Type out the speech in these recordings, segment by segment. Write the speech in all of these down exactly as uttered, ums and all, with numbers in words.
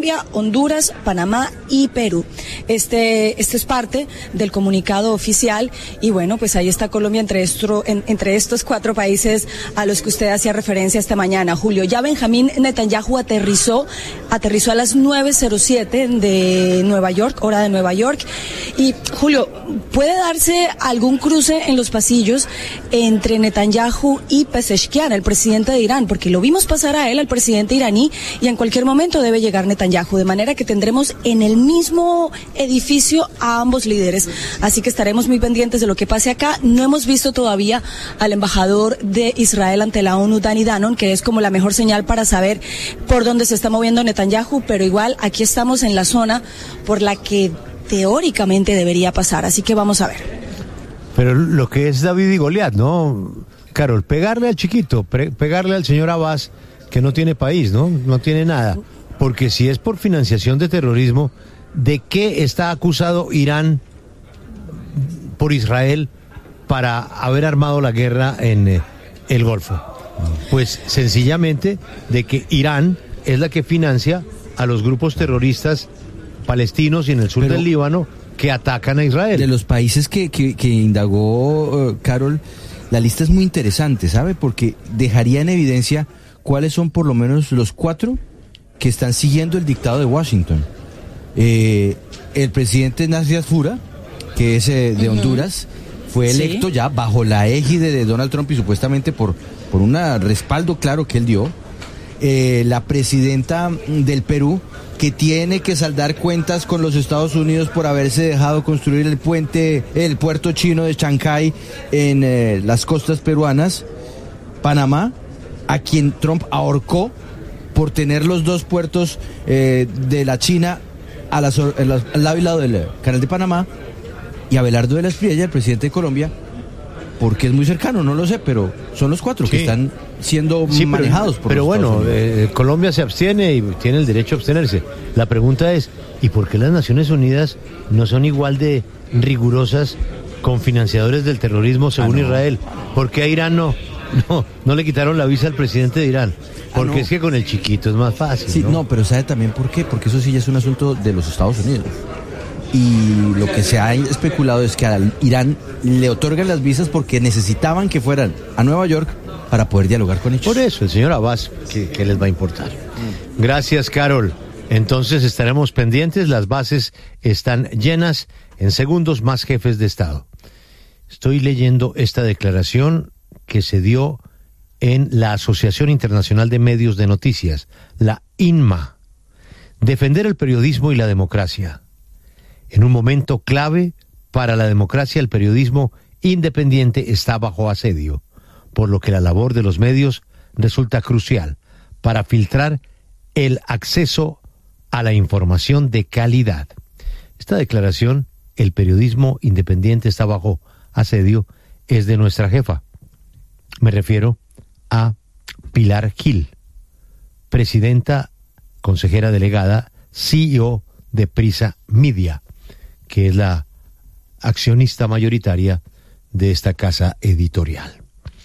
Colombia, Honduras, Panamá y Perú. Este, este es parte del comunicado oficial y bueno, pues ahí está Colombia entre, estro, en, entre estos cuatro países a los que usted hacía referencia esta mañana, Julio. Ya Benjamín Netanyahu aterrizó, aterrizó a las nueve cero siete de Nueva York, hora de Nueva York. Y Julio, ¿puede darse algún cruce en los pasillos entre Netanyahu y Pezeshkian, el presidente de Irán? Porque lo vimos pasar a él, al presidente iraní, y en cualquier momento debe llegar Netanyahu, de manera que tendremos en el mismo edificio a ambos líderes. Así que estaremos muy pendientes de lo que pase acá. No hemos visto todavía al embajador de Israel ante la ONU, Danny Danon, que es como la mejor señal para saber por dónde se está moviendo Netanyahu, pero igual aquí estamos en la zona por la que teóricamente debería pasar, así que vamos a ver. Pero lo que es David y Goliat, ¿no? Carol, pegarle al chiquito, pre- pegarle al señor Abbas, que no tiene país, ¿no? No tiene nada. Porque si es por financiación de terrorismo, ¿de qué está acusado Irán por Israel para haber armado la guerra en eh, el Golfo? Pues sencillamente de que Irán es la que financia a los grupos terroristas palestinos y en el sur Pero, del Líbano que atacan a Israel. De los países que, que, que indagó uh, Carol, la lista es muy interesante, ¿sabe? Porque dejaría en evidencia cuáles son por lo menos los cuatro que están siguiendo el dictado de Washington. Eh, el presidente Nasser Fura, que es eh, de uh-huh. Honduras, fue electo ¿Sí? ya bajo la égide de Donald Trump y supuestamente por, por un respaldo claro que él dio. Eh, la presidenta del Perú, que tiene que saldar cuentas con los Estados Unidos por haberse dejado construir el puente, el puerto chino de Chancay en eh, las costas peruanas. Panamá, a quien Trump ahorcó por tener los dos puertos eh, de la China a las, a las, al lado y lado del canal de Panamá. Y Abelardo de la Espriella, el presidente de Colombia, porque es muy cercano, no lo sé, pero son los cuatro sí. que están siendo sí, manejados pero, por pero los bueno, eh, Colombia se abstiene y tiene el derecho a abstenerse. La pregunta es, ¿y por qué las Naciones Unidas no son igual de rigurosas con financiadores del terrorismo según ah, no. Israel? ¿Por qué a Irán no, no, no le quitaron la visa al presidente de Irán? Porque ah, no. es que con el chiquito es más fácil. Sí, ¿no? no, pero ¿sabe también por qué? Porque eso sí ya es un asunto de los Estados Unidos. Y lo que se ha especulado es que a Irán le otorgan las visas porque necesitaban que fueran a Nueva York para poder dialogar con ellos. Por eso, el señor Abbas, ¿qué, qué les va a importar? Gracias, Carol. Entonces estaremos pendientes, las bases están llenas, en segundos más jefes de Estado. Estoy leyendo esta declaración que se dio en la Asociación Internacional de Medios de Noticias, la I N M A. Defender el periodismo y la democracia. En un momento clave para la democracia, el periodismo independiente está bajo asedio, por lo que la labor de los medios resulta crucial para filtrar el acceso a la información de calidad. Esta declaración, el periodismo independiente está bajo asedio, es de nuestra jefa. Me refiero a Pilar Gil, presidenta, consejera delegada, C E O de Prisa Media, que es la accionista mayoritaria de esta casa editorial.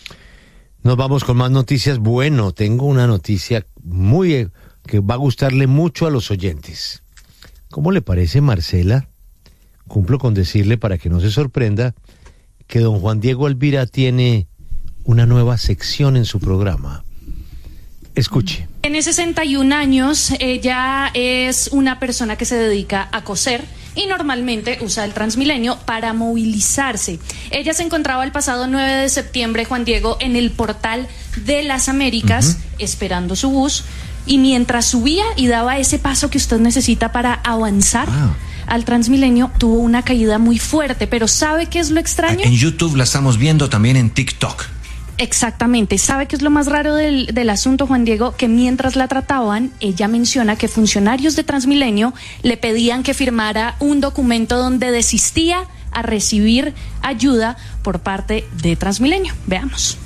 Nos vamos con más noticias. Bueno, tengo una noticia muy que va a gustarle mucho a los oyentes. ¿Cómo le parece, Marcela? Cumplo con decirle, para que no se sorprenda, que don Juan Diego Alvira tiene una nueva sección en su programa. Escuche. Tiene sesenta y un años, ella es una persona que se dedica a coser y normalmente usa el Transmilenio para movilizarse. Ella se encontraba el pasado nueve de septiembre, Juan Diego, en el portal de las Américas, uh-huh. esperando su bus, y mientras subía y daba ese paso que usted necesita para avanzar wow. al Transmilenio, tuvo una caída muy fuerte. Pero ¿sabe qué es lo extraño? En YouTube la estamos viendo, también en TikTok. Exactamente. ¿Sabe qué es lo más raro del, del asunto, Juan Diego? Que mientras la trataban, ella menciona que funcionarios de Transmilenio le pedían que firmara un documento donde desistía a recibir ayuda por parte de Transmilenio. Veamos.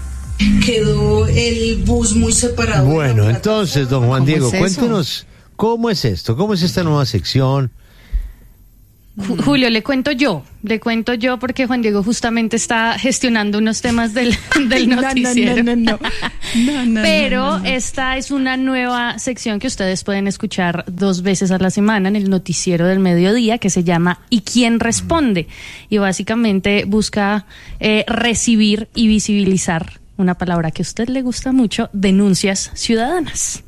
Quedó el bus muy separado. Bueno, entonces, don Juan Diego, cuéntenos, ¿cómo es esto? ¿Cómo es esta nueva sección? Julio, le cuento yo, le cuento yo porque Juan Diego justamente está gestionando unos temas del, del noticiero. No, no, no, no. no, no Pero no, no, no. esta es una nueva sección que ustedes pueden escuchar dos veces a la semana en el noticiero del mediodía, que se llama ¿Y quién responde? Y básicamente busca eh, recibir y visibilizar una palabra que a usted le gusta mucho, denuncias ciudadanas.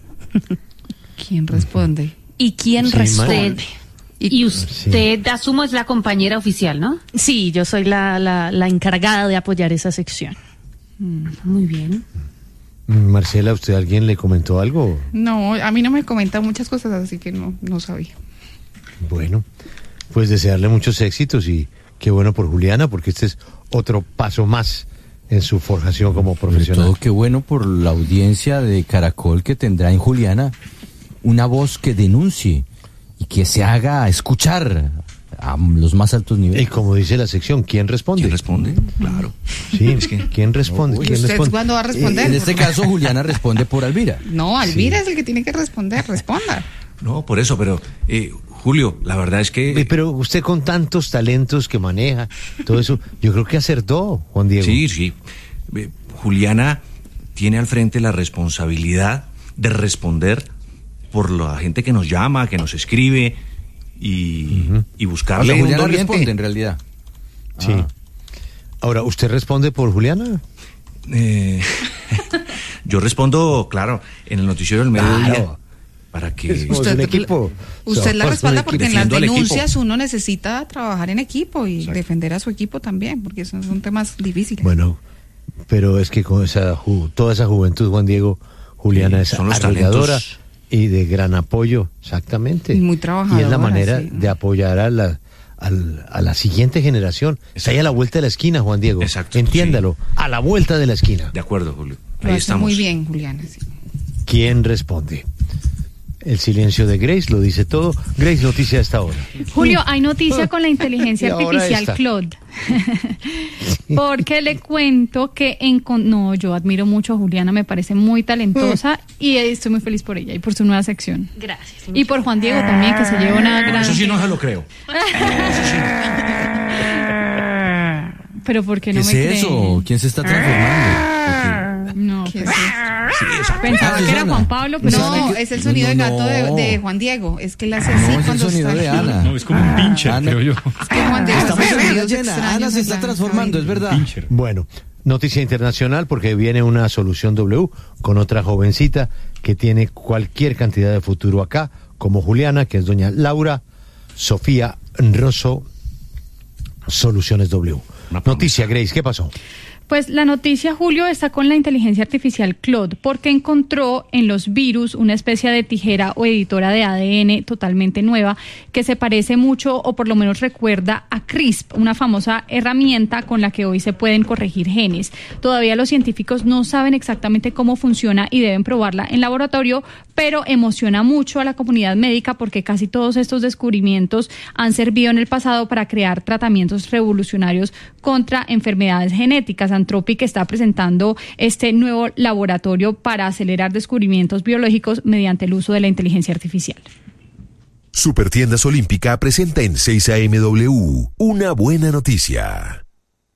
¿Quién responde? ¿Y quién Sí, responde? Y usted, sí. asumo, es la compañera oficial, ¿no? Sí, yo soy la, la, la encargada de apoyar esa sección. Mm, muy bien. Marcela, ¿usted alguien le comentó algo? No, a mí no me comentan muchas cosas, así que no, no sabía. Bueno, pues desearle muchos éxitos y qué bueno por Juliana, porque este es otro paso más en su forjación como Sobre profesional. todo qué bueno por la audiencia de Caracol que tendrá en Juliana una voz que denuncie y que se haga escuchar a los más altos niveles. Y como dice la sección, ¿quién responde? ¿Quién responde? Claro. Sí, Es que- ¿quién responde? No, ¿Quién ¿Usted responde? cuándo va a responder? Eh, en este caso, Juliana responde por Alvira. No, Alvira es el que tiene que responder, responda. No, por eso, pero eh, Julio, la verdad es que... Eh, Pero usted con tantos talentos que maneja, todo eso, yo creo que acertó, Juan Diego. Sí, sí. Eh, Juliana tiene al frente la responsabilidad de responder por la gente que nos llama, que nos escribe y, Ujú. y O buscarle sea, un Juliana doble responde P. en realidad. Sí. Ah. Ahora, ¿usted responde por Juliana? Eh, yo respondo, claro, en el noticiero del mediodía. Claro. Para que... Somos un equipo. Usted la Somos respalda un porque en equipo. las Defiendo al equipo. denuncias uno necesita trabajar en equipo y Exacto. defender a su equipo también, porque esos son temas difíciles. Bueno, pero es que con esa ju- toda esa juventud, Juan Diego, Juliana Sí, es son los arrolladora talentos. y de gran apoyo, exactamente. Y muy Y es la trabajadora, manera sí. de apoyar a la, al- a la siguiente generación. Está ahí a la vuelta de la esquina, Juan Diego. Exacto, Entiéndalo, a la vuelta de la esquina. De acuerdo, Julio. Lo Ahí hace estamos. muy bien, Juliana. Sí. ¿Quién responde? El silencio de Grace lo dice todo. Grace, noticia a esta hora. Julio, hay noticia con la inteligencia Y ahora artificial esta. Claude. Porque le cuento que en con- no, yo admiro mucho a Juliana, me parece muy talentosa y estoy muy feliz por ella y por su nueva sección. Gracias. Y por Juan Diego también, que se lleva una gran... Eso sí no se lo creo. Pero ¿por qué ¿Qué no es me creen? eso? ¿Quién se está transformando? No, ¿Qué pues, es esto? pensaba Ah, que era Susana. Juan Pablo, pero No, es el sonido No, de no, gato de, no. de Juan Diego. Es que él hace No, así es el cuando sonido está. de Ana. No, es como un pincher, Ana. creo yo. Es que Juan Diego Estamos hace en luna sonidos llena. extraños Ana se en está la transformando, es cabina. verdad. Pincher. Bueno, noticia internacional porque viene una solución W con otra jovencita que tiene cualquier cantidad de futuro acá, como Juliana, que es doña Laura Sofía Rosso, Soluciones W. Una promesa. Noticia, Grace, ¿qué pasó? Pues la noticia, Julio, está con la inteligencia artificial Claude, porque encontró en los virus una especie de tijera o editora de A D N totalmente nueva que se parece mucho, o por lo menos recuerda a CRISP, una famosa herramienta con la que hoy se pueden corregir genes. Todavía los científicos no saben exactamente cómo funciona y deben probarla en laboratorio, pero emociona mucho a la comunidad médica porque casi todos estos descubrimientos han servido en el pasado para crear tratamientos revolucionarios contra enfermedades genéticas. Anthropic está presentando este nuevo laboratorio para acelerar descubrimientos biológicos mediante el uso de la inteligencia artificial. Supertiendas Olímpica presenta en seis A M W una buena noticia.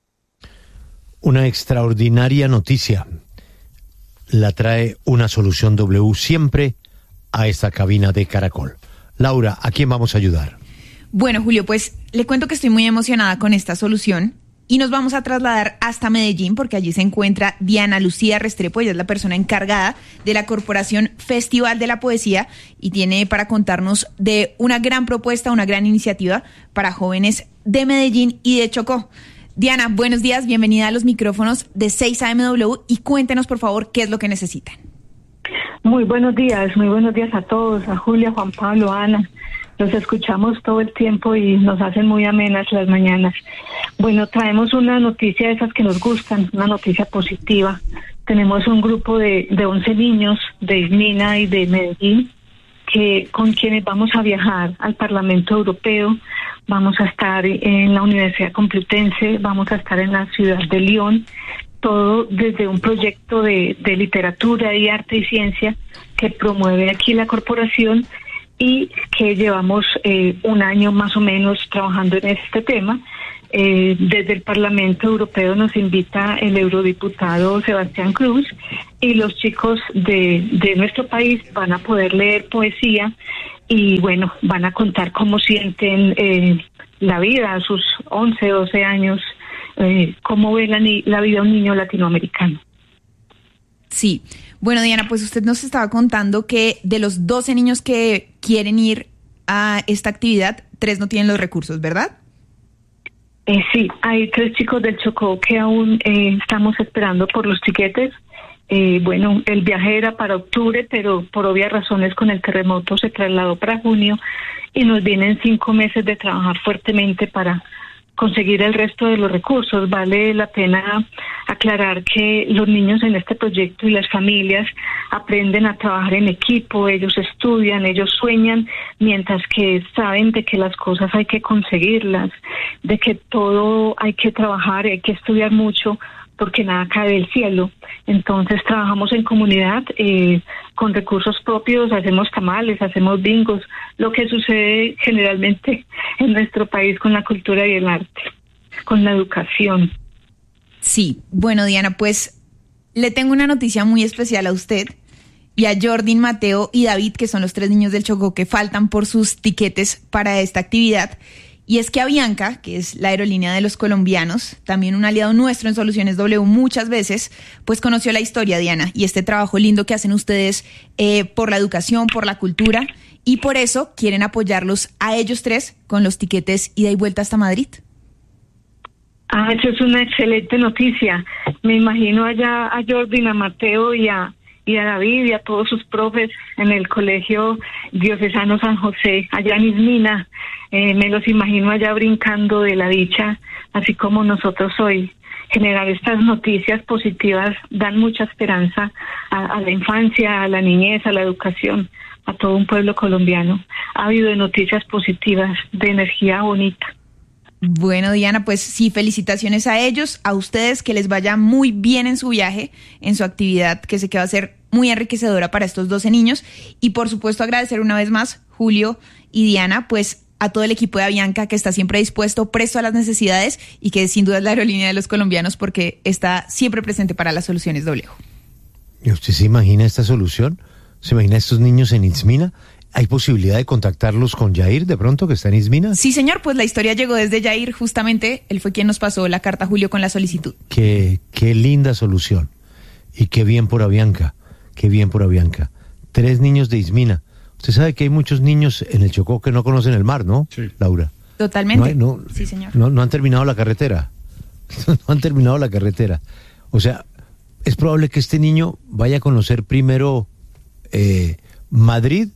Una extraordinaria noticia. La trae una solución W siempre a esta cabina de Caracol. Laura, ¿a quién vamos a ayudar? Bueno, Julio, pues le cuento que estoy muy emocionada con esta solución y nos vamos a trasladar hasta Medellín porque allí se encuentra Diana Lucía Restrepo. Ella es la persona encargada de la Corporación Festival de la Poesía y tiene para contarnos de una gran propuesta, una gran iniciativa para jóvenes de Medellín y de Chocó. Diana, buenos días, bienvenida a los micrófonos de seis A M W y cuéntenos por favor qué es lo que necesitan. Muy buenos días, muy buenos días a todos, a Julia, Juan Pablo, Ana. Los escuchamos todo el tiempo y nos hacen muy amenas las mañanas. Bueno, traemos una noticia de esas que nos gustan, una noticia positiva. Tenemos un grupo de, de once niños de Ismina y de Medellín que con quienes vamos a viajar al Parlamento Europeo. Vamos a estar en la Universidad Complutense, vamos a estar en la ciudad de Lyon, todo desde un proyecto de, de literatura y arte y ciencia que promueve aquí la corporación y que llevamos eh, un año más o menos trabajando en este tema. Eh, desde el Parlamento Europeo nos invita el eurodiputado Sebastián Cruz y los chicos de, de nuestro país van a poder leer poesía y bueno, van a contar cómo sienten eh, la vida a sus once, doce años, eh, cómo ve la, la vida un niño latinoamericano. Sí, bueno Diana, pues usted nos estaba contando que de los doce niños que quieren ir a esta actividad, tres no tienen los recursos, ¿verdad? Eh, sí, hay tres chicos del Chocó que aún eh, estamos esperando por los tiquetes. Eh, bueno, el viaje era para octubre, pero por obvias razones con el terremoto se trasladó para junio y nos vienen cinco meses de trabajar fuertemente para conseguir el resto de los recursos. Vale la pena aclarar que los niños en este proyecto y las familias aprenden a trabajar en equipo, ellos estudian, ellos sueñan, mientras que saben de que las cosas hay que conseguirlas, de que todo hay que trabajar, hay que estudiar mucho, porque nada cae del cielo. Entonces trabajamos en comunidad, eh, con recursos propios, hacemos tamales, hacemos bingos, lo que sucede generalmente en nuestro país con la cultura y el arte, con la educación. Sí, bueno Diana, pues le tengo una noticia muy especial a usted y a Jordin, Mateo y David, que son los tres niños del Chocó que faltan por sus tiquetes para esta actividad. Y es que Avianca, que es la aerolínea de los colombianos, también un aliado nuestro en Soluciones W muchas veces, pues conoció la historia, Diana, y este trabajo lindo que hacen ustedes eh, por la educación, por la cultura, y por eso quieren apoyarlos a ellos tres con los tiquetes ida y vuelta hasta Madrid. Ah, eso es una excelente noticia. Me imagino allá a Jordin, a Mateo y a, y a David y a todos sus profes en el Colegio Diocesano San José, allá en Ismina. Eh, me los imagino allá brincando de la dicha, así como nosotros hoy. Generar estas noticias positivas dan mucha esperanza a, a la infancia, a la niñez, a la educación, a todo un pueblo colombiano. Ha habido noticias positivas, de energía bonita. Bueno, Diana, pues sí, felicitaciones a ellos, a ustedes, que les vaya muy bien en su viaje, en su actividad, que sé que va a ser muy enriquecedora para estos doce niños. Y por supuesto agradecer una vez más, Julio y Diana, pues a todo el equipo de Avianca que está siempre dispuesto, presto a las necesidades y que sin duda es la aerolínea de los colombianos porque está siempre presente para las soluciones W. ¿Y usted se imagina esta solución? ¿Se imagina estos niños en Ismina? ¿Hay posibilidad de contactarlos con Yair de pronto, que está en Ismina? Sí, señor, pues la historia llegó desde Yair, justamente. Él fue quien nos pasó la carta a Julio con la solicitud. Qué, qué linda solución. Y qué bien por Avianca, qué bien por Avianca. Tres niños de Ismina. Usted sabe que hay muchos niños en el Chocó que no conocen el mar, ¿no, sí. Laura? Totalmente. No hay, no, sí, señor. No, no han terminado la carretera. No han terminado la carretera. O sea, es probable que este niño vaya a conocer primero eh, Madrid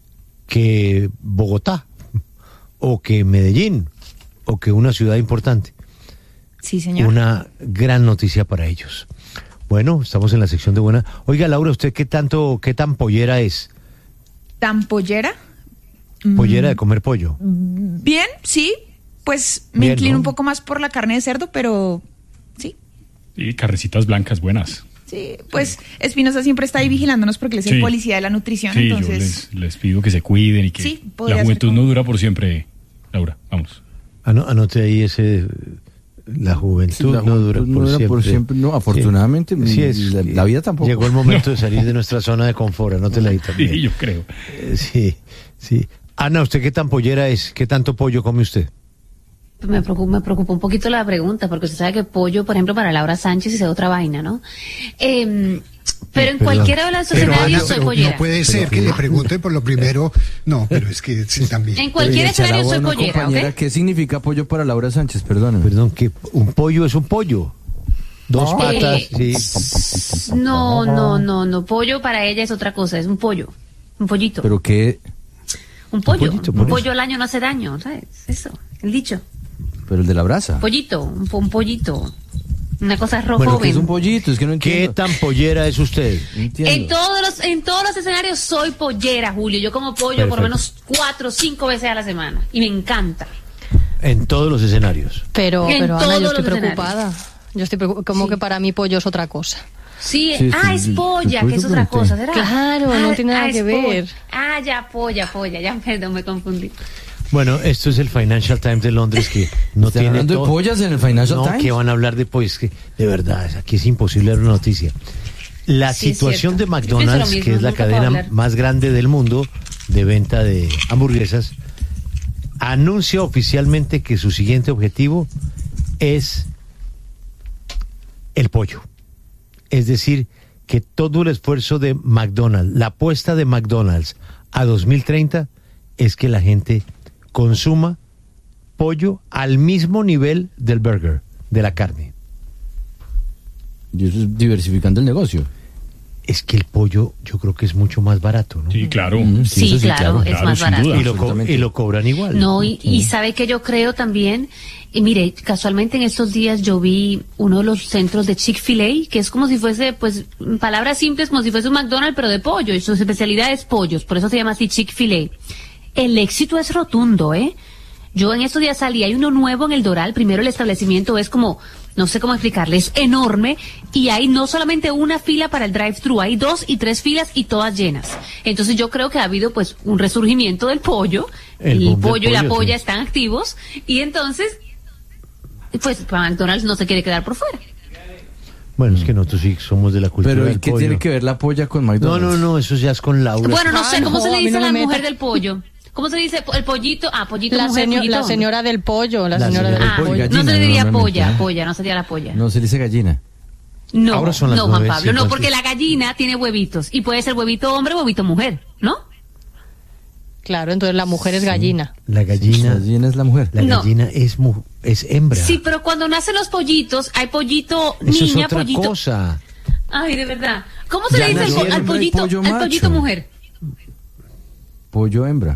que Bogotá, o que Medellín, o que una ciudad importante. Sí, señor. Una gran noticia para ellos. Bueno, estamos en la sección de buena. Oiga, Laura, ¿usted qué tanto, qué tan pollera es? ¿Tan pollera? Pollera de comer pollo. Bien, sí. Pues me Bien, inclino ¿no? un poco más por la carne de cerdo, pero sí. Y carnecitas blancas buenas. Sí, pues Espinosa siempre está ahí vigilándonos porque él es Sí. el policía de la nutrición, Sí, entonces... yo les, les pido que se cuiden y que Sí, la podría juventud ser no como- dura por siempre, Laura. Vamos. Ano- anote ahí ese... La juventud, La no juventud dura no por, dura siempre. por siempre, no, afortunadamente, Sí, es, la- la vida tampoco. Llegó el momento de salir de nuestra zona de confort, anótela ahí también. Sí, yo creo. Eh, sí, sí. Ana, ¿usted qué tan pollera es? ¿Qué tanto pollo come usted? Me preocupa, me preocupa un poquito la pregunta, porque usted sabe que pollo, por ejemplo, para Laura Sánchez es otra vaina, ¿no? Eh, pero en Perdón. cualquiera de los Pero, escenarios Ana, soy pero pollera. no puede ser que le pregunten por lo primero. No, pero es que sí, también. En cualquier escenario soy pollera, ¿ok? ¿Qué significa pollo para Laura Sánchez? Perdóname. Perdón, que un pollo es un pollo. Dos No. patas, Eh, sí. No, no, no, no. Pollo para ella es otra cosa, es un pollo. Un pollito. ¿Pero qué? Un pollo. Un pollito, Un por eso. pollo al año no hace daño, ¿sabes? Eso, el dicho. Pero el de la brasa. Pollito, un, po- un pollito. Una cosa rojo Bueno, ¿qué joven. es un pollito? Es que no entiendo. ¿Qué tan pollera es usted? En todos los en todos los escenarios soy pollera, Julio. Yo como pollo por Perfecto. lo menos cuatro o cinco veces a la semana. Y me encanta. En todos los escenarios. Pero, En pero Ana, todos yo estoy los preocupada. Yo estoy preocupada. Como Sí. que para mí pollo es otra cosa. Sí, Sí, ah, sí, es el- polla, el que es pollo otra planté. cosa, ¿verdad? Claro, no tiene nada es que polla. ver. Ah, ya, polla, polla, ya, perdón, me confundí. Bueno, esto es el Financial Times de Londres que no ¿Están tiene hablando de todo- pollas en el Financial no, Times? que van a hablar de pollas, que de verdad, aquí es imposible dar una noticia. La Sí, es situación de cierto. Yo pienso McDonald's, lo mismo, que es la nunca puedo cadena hablar. más grande del mundo de venta de hamburguesas, anuncia oficialmente que su siguiente objetivo es el pollo. Es decir, que todo el esfuerzo de McDonald's, la apuesta de McDonald's a dos mil treinta es que la gente consuma pollo al mismo nivel del burger, de la carne. Y eso es diversificando el negocio. Es que el pollo yo creo que es mucho más barato, ¿no? Sí, claro. Mm, Sí, eso claro, es más sin barato. duda. Y lo, co- y lo cobran igual. No, y, y sabe que yo creo también, y mire, casualmente en estos días yo vi uno de los centros de Chick-fil-A, que es como si fuese, pues, en palabras simples, como si fuese un McDonald's, pero de pollo, y su especialidad es pollos, por eso se llama así Chick-fil-A. El éxito es rotundo, ¿eh? Yo en estos días salí, hay uno nuevo en el Doral, primero el establecimiento es como, no sé cómo explicarle, es enorme y hay no solamente una fila para el drive-thru, hay dos y tres filas y todas llenas. Entonces yo creo que ha habido pues un resurgimiento del pollo, El el, boom del pollo y la pollo, polla sí. están activos y entonces, pues McDonald's no se quiere quedar por fuera. Bueno, es que nosotros sí somos de la cultura Pero ¿y del qué pollo. tiene que ver la polla con No, McDonald's? no, no, eso ya es con Laura. Bueno, no sé, Ah, ¿cómo no, se le a mí dice no a la me mujer meta. del pollo? ¿Cómo se dice el pollito? Ah, pollito La, mujer, seño- pollito la hombre. señora del pollo, la, La señora señora del Ah, del pollo. gallina, no se le diría normalmente, polla, ¿eh? polla, no sería la polla. No, se le dice gallina. No, Ahora son las no, Juan nueve, Pablo, no, cincuenta. porque la gallina tiene huevitos y puede ser huevito hombre o huevito mujer, ¿no? Claro, entonces la mujer es gallina. La gallina, La gallina es la mujer. la No. gallina es mu- es hembra. Sí, pero cuando nacen los pollitos, hay pollito Eso niña, es otra pollito. cosa. Ay, de verdad. ¿Cómo se Ya le dice al, nació po- al hembra y pollito, pollo al pollito macho. mujer? Pollo hembra.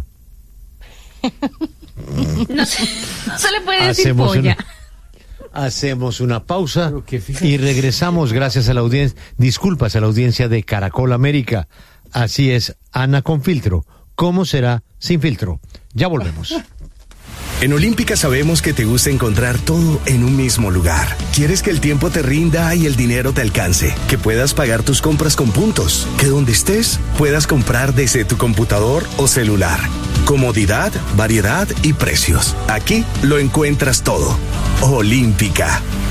No se, no se le puede decir Hacemos polla. una, hacemos una pausa Pero que fíjate. y regresamos gracias a la audiencia, disculpas a la audiencia de Caracol América. Así es, Ana con filtro. ¿Cómo será sin filtro? Ya volvemos. En Olímpica sabemos que te gusta encontrar todo en un mismo lugar. Quieres que el tiempo te rinda y el dinero te alcance, que puedas pagar tus compras con puntos, que donde estés puedas comprar desde tu computador o celular. Comodidad, variedad y precios. Aquí lo encuentras todo. Olímpica,